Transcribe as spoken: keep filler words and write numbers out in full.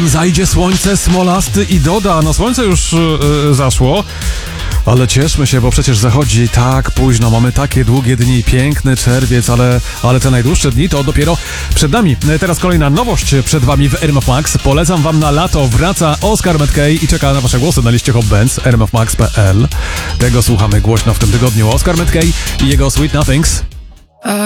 dzień zajdzie słońce smolasty i doda. No słońce już yy, zaszło. Ale cieszmy się, bo przecież zachodzi tak późno, mamy takie długie dni, piękny czerwiec, ale, ale te najdłuższe dni to dopiero przed nami. Teraz kolejna nowość przed wami w R M F Max. Polecam wam na lato, wraca Oscar Mackay i czeka na wasze głosy na liście Hot Bands r m f max kropka p l. Tego słuchamy głośno w tym tygodniu. Oscar Mackay i jego Sweet Nothings.